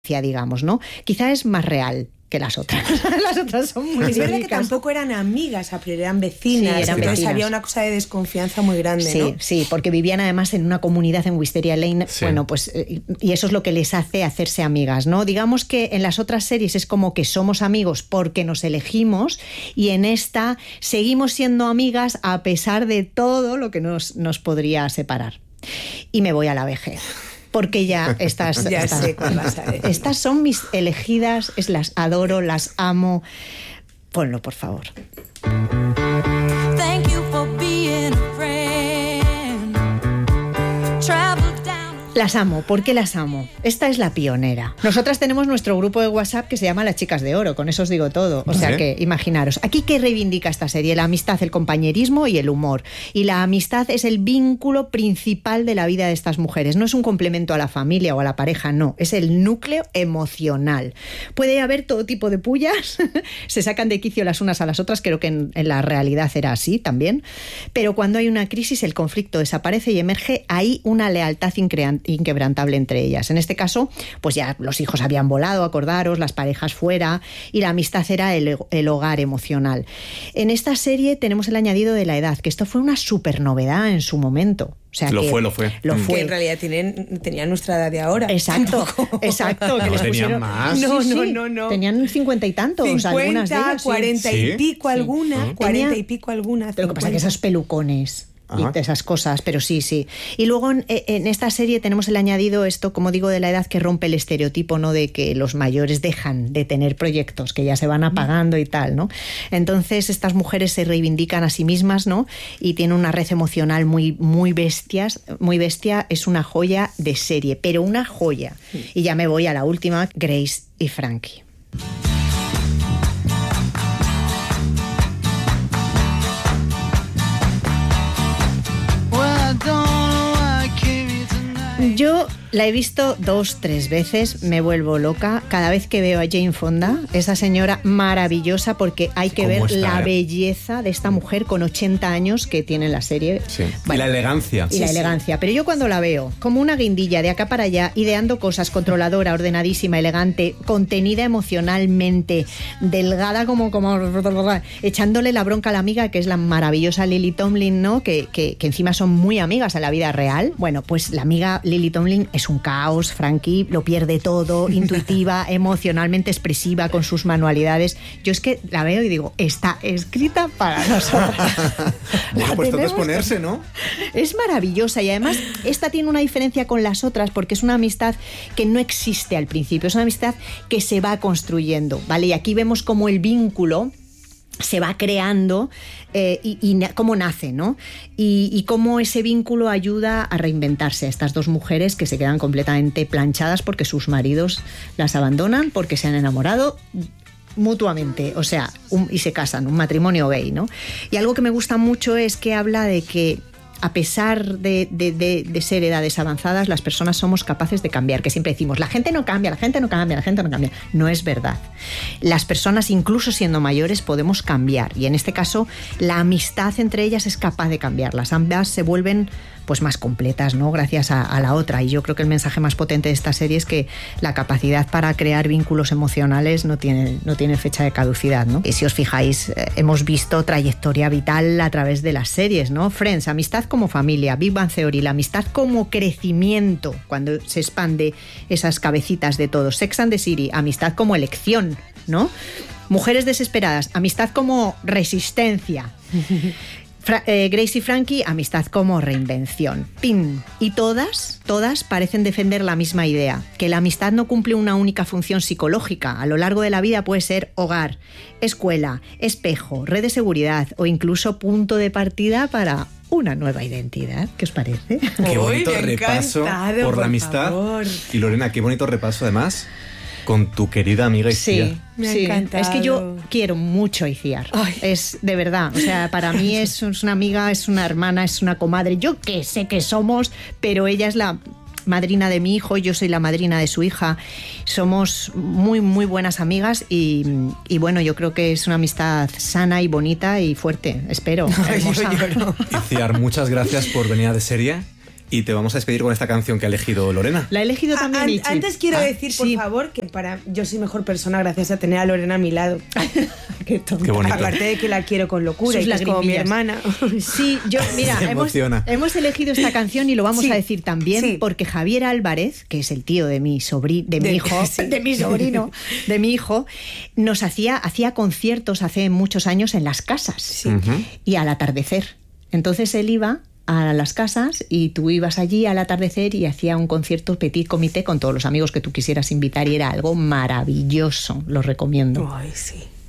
digamos, ¿no? Quizá es más real que las otras. Las otras son muy Es verdad que idílicas. tampoco eran amigas, a priori eran vecinas. Sí, eran entonces vecinas. había una cosa de desconfianza muy grande, Sí, ¿no? sí, porque vivían además en una comunidad en Wisteria Lane, Sí. bueno, pues, y eso es lo que les hace hacerse amigas, ¿no? Digamos que en las otras series es como que somos amigos porque nos elegimos, y en esta seguimos siendo amigas a pesar de todo lo que nos podría separar. Y me voy a la vejez. Porque ya estas... Ya estas- sé cuál vas a decir. Estas son mis elegidas, las adoro, las amo. Ponlo, por favor. Thank you for being a friend. Travel down. Las amo. ¿Por qué las amo? Esta es la pionera. Nosotras tenemos nuestro grupo de WhatsApp que se llama Las Chicas de Oro, con eso os digo todo. O sea ¿Sí? que imaginaros. Aquí, ¿qué reivindica esta serie? La amistad, el compañerismo y el humor. Y la amistad es el vínculo principal de la vida de estas mujeres. No es un complemento a la familia o a la pareja, no. Es el núcleo emocional. Puede haber todo tipo de pullas, se sacan de quicio las unas a las otras, creo que en la realidad era así también. Pero cuando hay una crisis, el conflicto desaparece y emerge ahí una lealtad inquebrantable entre ellas. En este caso, pues ya los hijos habían volado, acordaros, las parejas fuera, y la amistad era el hogar emocional. En esta serie tenemos el añadido de la edad, que esto fue una súper novedad en su momento. O sea, Lo que fue. Lo Que fue. en realidad tenían nuestra edad de ahora. Exacto, Tampoco. exacto. Que No, les tenían pusieron... más. No. Tenían 50 y tantos, 50, algunas de ellas. Sí. 40 y ¿Sí? pico Sí. alguna, 40 Tenía- y pico alguna. Pero lo que pasa es que 50. esos pelucones y Ajá. esas cosas, pero sí. Y luego en esta serie tenemos el añadido esto, como digo, de la edad, que rompe el estereotipo, ¿no? De que los mayores dejan de tener proyectos, que ya se van apagando y tal, ¿no? Entonces estas mujeres se reivindican a sí mismas, ¿no? Y tienen una red emocional muy bestia. Es una joya de serie, pero una joya. Y ya me voy a la última, Grace y Frankie. Yo la he visto 2-3 veces, me vuelvo loca cada vez que veo a Jane Fonda, esa señora maravillosa, porque hay que ¿Cómo ver está, la belleza de esta mujer con 80 años que tiene en la serie. Sí. Bueno, y la elegancia. y la elegancia. Pero yo cuando la veo como una guindilla de acá para allá, ideando cosas, controladora, ordenadísima, elegante, contenida emocionalmente, delgada como echándole la bronca a la amiga, que es la maravillosa Lily Tomlin, ¿no? Que encima son muy amigas en la vida real. Bueno, pues la amiga Lily Tomlin es un caos. Frankie lo pierde todo, intuitiva, emocionalmente expresiva, con sus manualidades. Yo es que la veo y digo, está escrita para nosotras. Bueno, pues todo es tenemos ponerse, ¿no? Es maravillosa, y además esta tiene una diferencia con las otras porque es una amistad que no existe al principio, es una amistad que se va construyendo, ¿vale? Y aquí vemos cómo el vínculo se va creando y cómo nace, ¿no? Y cómo ese vínculo ayuda a reinventarse a estas dos mujeres que se quedan completamente planchadas porque sus maridos las abandonan, porque se han enamorado mutuamente, o sea, y se casan, un matrimonio gay, ¿no? Y algo que me gusta mucho es que habla de que a pesar de ser edades avanzadas, las personas somos capaces de cambiar, que siempre decimos, la gente no cambia. No es verdad. Las personas, incluso siendo mayores, podemos cambiar, y en este caso la amistad entre ellas es capaz de cambiarlas. Ambas se vuelven pues más completas, ¿no? Gracias a la otra. Y yo creo que el mensaje más potente de esta serie es que la capacidad para crear vínculos emocionales no tiene fecha de caducidad, ¿no? Y si os fijáis, hemos visto trayectoria vital a través de las series, ¿no? Friends, amistad como familia. Big Bang Theory, la amistad como crecimiento, cuando se expande esas cabecitas de todos. Sex and the City, amistad como elección, ¿no? Mujeres desesperadas, amistad como resistencia. Grace y Frankie, amistad como reinvención. ¡Pin! Y todas parecen defender la misma idea, que la amistad no cumple una única función psicológica. A lo largo de la vida puede ser hogar, escuela, espejo, red de seguridad o incluso punto de partida para una nueva identidad. ¿Qué os parece? Qué bonito me ha repaso encantado, por la por amistad. favor. Y Lorena, qué bonito repaso además con tu querida amiga Iciar. Sí, Me ha sí. encantado. Es que yo quiero mucho a Iciar. Ay. Es de verdad. O sea, para mí es una amiga, es una hermana, es una comadre. Yo qué sé que somos, pero ella es la madrina de mi hijo, yo soy la madrina de su hija. Somos muy, muy buenas amigas y bueno, yo creo que es una amistad sana y bonita y fuerte, espero. Ay, yo hermosa. lloro. Iciar, muchas gracias por venir a De Serie. Y te vamos a despedir con esta canción que ha elegido Lorena. La he elegido también Ichi. Antes quiero decir, por sí. favor, que yo soy mejor persona gracias a tener a Lorena a mi lado. Qué tonta. Qué bonito. Aparte de que la quiero con locura Sus y que es como mi lagrimillas. hermana. Sí, mira, Se emociona. hemos elegido esta canción y lo vamos Sí, a decir también sí. porque Javier Álvarez, que es el tío de mi sobrino, de mi hijo, sí. de mi sobrino, de mi hijo, nos hacía conciertos hace muchos años en las casas Ujú. y al atardecer. Entonces él iba a las casas y tú ibas allí al atardecer y hacía un concierto petit comité con todos los amigos que tú quisieras invitar y era algo maravilloso, lo recomiendo. Ay, sí.